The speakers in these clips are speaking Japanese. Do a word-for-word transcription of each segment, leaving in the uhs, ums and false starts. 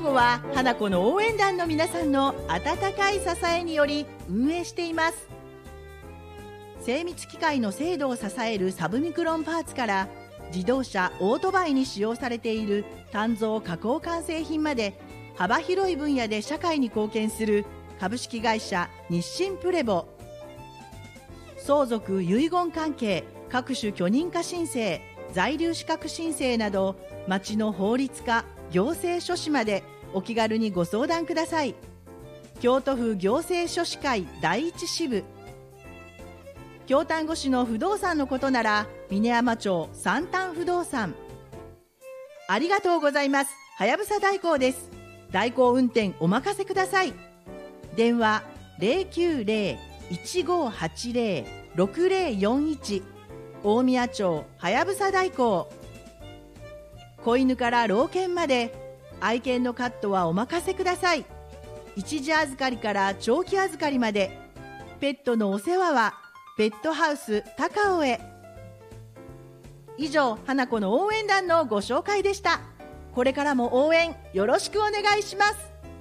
ゴは花子の応援団の皆さんの温かい支えにより運営しています。精密機械の精度を支えるサブミクロンパーツから、自動車オートバイに使用されている鍛造加工完成品まで、幅広い分野で社会に貢献する株式会社日清プレボ。相続遺言関係、各種許認可申請、在留資格申請など、町の法律課、行政書士までお気軽にご相談ください。京都府行政書士会第一支部。京丹後市の不動産のことなら、峰山町三丹不動産。ありがとうございます。はやぶさ代行です。代行運転お任せください。電話 ゼロきゅうゼロ いちごはちゼロ ろくゼロよんいち、大宮町はやぶさ代行。子犬から老犬まで、愛犬のカットはお任せください。一時預かりから長期預かりまで、ペットのお世話はペットハウス高尾へ。以上、花子の応援団のご紹介でした。これからも応援よろしくお願いします。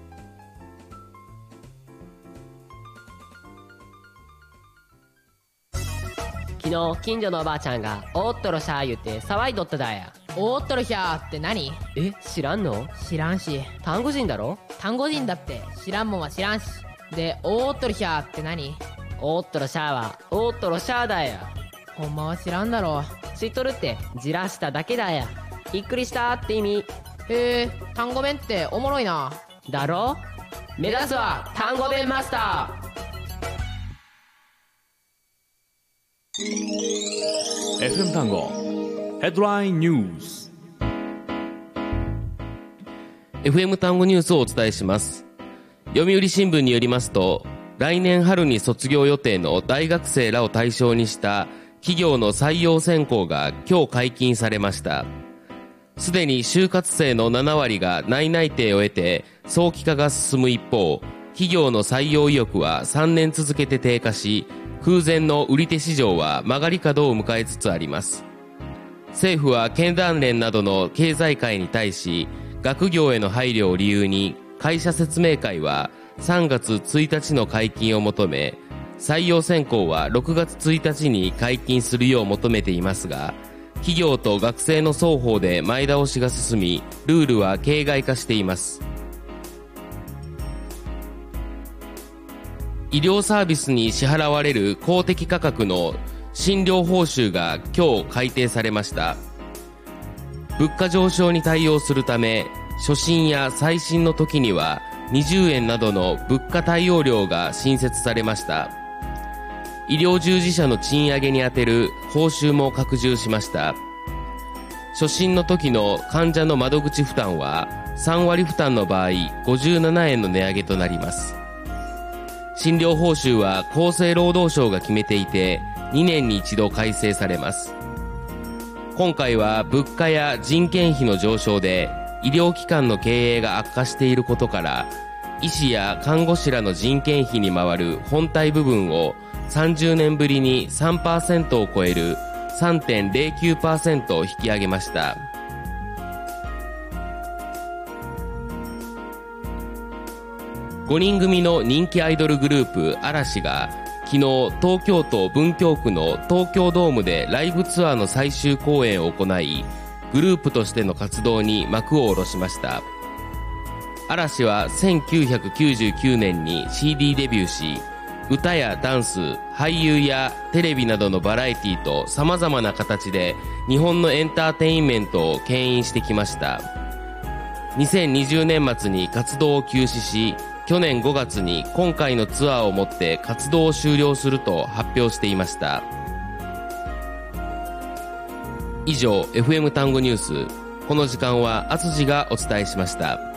昨日近所のおばあちゃんがおっとろしゃー言って騒いどっただや。 おっとろひゃーって何？ え、知らんの？ 知らんし。 単語人だろ？ 単語人だって知らんもんは知らんし。で、おっとろひゃーって何？ おっとろしゃーはおっとろしゃーだや。 ほんまは知らんだろ。 知っとるって、じらしただけだや。びっくりしたって意味。 へえ、単語弁っておもろいな。 だろ？目指すは単語弁マスター。 エフエム 単語ヘッドラインニュース。 エフエム 単語ニュースをお伝えします。読売新聞によりますと、来年春に卒業予定の大学生らを対象にした企業の採用選考が今日解禁されました。すでに就活生のななわりが内内定を得て早期化が進む一方、企業の採用意欲はさんねん続けて低下し、空前の売り手市場は曲がり角を迎えつつあります。政府は経団連などの経済界に対し、学業への配慮を理由に会社説明会はさんがつついたちの解禁を求め、採用選考はろくがつついたちに解禁するよう求めていますが、企業と学生の双方で前倒しが進み、ルールは形骸化しています。医療サービスに支払われる公的価格の診療報酬が今日改定されました。物価上昇に対応するため、初診や再診の時にはにじゅうえんなどの物価対応料が新設されました。医療従事者の賃上げに充てる報酬も拡充しました。初診の時の患者の窓口負担はさんわり負担の場合ごじゅうななえんの値上げとなります。診療報酬は厚生労働省が決めていて、にねんに一度改正されます。今回は物価や人件費の上昇で医療機関の経営が悪化していることから、医師や看護師らの人件費に回る本体部分をさんじゅうねんぶりに さんパーセント を超える さんてんゼロきゅうパーセント を引き上げました。ごにん組の人気アイドルグループ嵐が昨日、東京都文京区の東京ドームでライブツアーの最終公演を行い、グループとしての活動に幕を下ろしました。嵐はせんきゅうひゃくきゅうじゅうきゅうねんに シーディー デビューし、歌やダンス、俳優やテレビなどのバラエティと様々な形で日本のエンターテインメントを牽引してきました。にせんにじゅうねん末に活動を休止し、去年ごがつに今回のツアーをもって活動を終了すると発表していました。以上、エフエム 単語ニュース。この時間はあつじがお伝えしました。